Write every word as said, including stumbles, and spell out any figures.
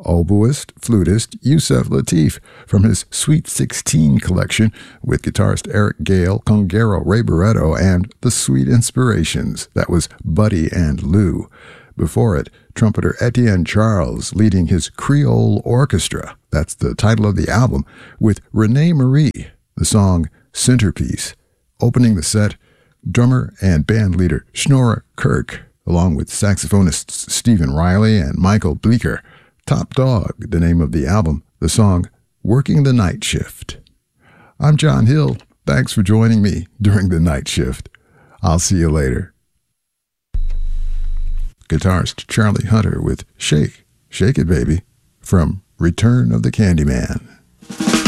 oboist, flutist Yusef Lateef from his Sweet sixteen collection with guitarist Eric Gale, conguero Ray Barretto, and The Sweet Inspirations. That was Buddy and Lou. Before it, trumpeter Etienne Charles leading his Creole Orchestra. That's the title of the album, with Renee Marie, the song Centerpiece. Opening the set, drummer and band leader Schnorrer Kirk, along with saxophonists Stephen Riley and Michael Bleeker. Top Dog, the name of the album, the song Working the Night Shift. I'm John Hill. Thanks for joining me during the night shift. I'll see you later. Guitarist Charlie Hunter with Shake, Shake It Baby from Return of the Candyman.